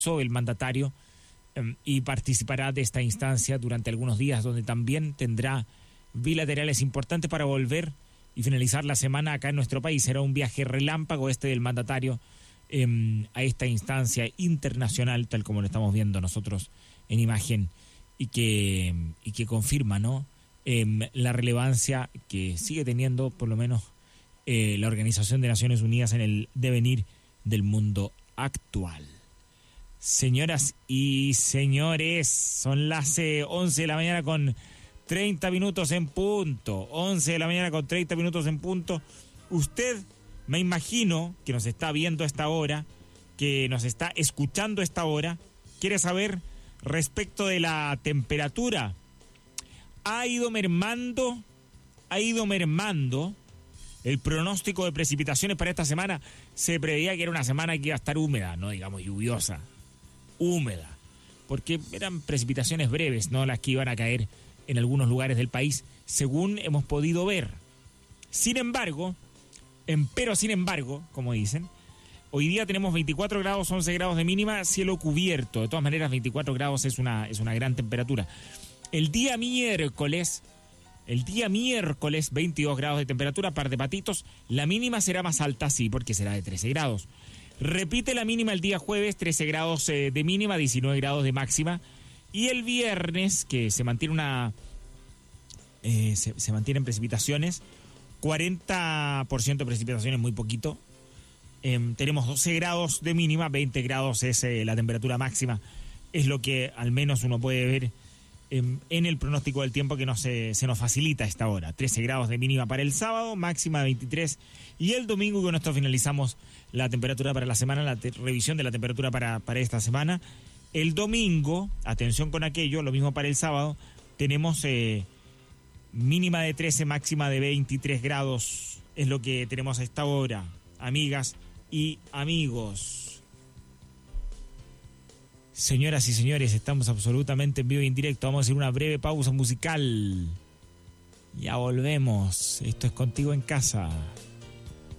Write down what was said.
el mandatario y participará de esta instancia durante algunos días, donde también tendrá bilaterales importantes para volver y finalizar la semana acá en nuestro país. Será un viaje relámpago del mandatario a esta instancia internacional, tal como lo estamos viendo nosotros en imagen, y que confirma, ¿no?, la relevancia que sigue teniendo, por lo menos, la Organización de Naciones Unidas en el devenir del mundo actual. Señoras y señores, son las 11 de la mañana con 30 minutos en punto. 11 de la mañana con 30 minutos en punto. Usted, me imagino, que nos está viendo a esta hora, que nos está escuchando a esta hora, quiere saber respecto de la temperatura. Ha ido mermando el pronóstico de precipitaciones para esta semana. Se preveía que era una semana que iba a estar húmeda, no digamos lluviosa, húmeda, porque eran precipitaciones breves, no las que iban a caer en algunos lugares del país, según hemos podido ver. Sin embargo, como dicen, hoy día tenemos 24 grados, 11 grados de mínima, cielo cubierto. De todas maneras, 24 grados es una gran temperatura. El día miércoles, 22 grados de temperatura, par de patitos. La mínima será más alta, sí, porque será de 13 grados. Repite la mínima el día jueves, 13 grados de mínima, 19 grados de máxima. Y el viernes, que se mantiene se mantienen precipitaciones, 40% de precipitaciones, muy poquito. Tenemos 12 grados de mínima, 20 grados es la temperatura máxima. Es lo que al menos uno puede ver en el pronóstico del tiempo que se nos facilita a esta hora. 13 grados de mínima para el sábado, máxima de 23. Y el domingo, con esto finalizamos la temperatura para la semana, la revisión de la temperatura para esta semana. El domingo, atención con aquello, lo mismo para el sábado, tenemos mínima de 13, máxima de 23 grados. Es lo que tenemos a esta hora, amigas y amigos. Señoras y señores, estamos absolutamente en vivo y en directo. Vamos a hacer una breve pausa musical. Ya volvemos. Esto es Contigo en Casa.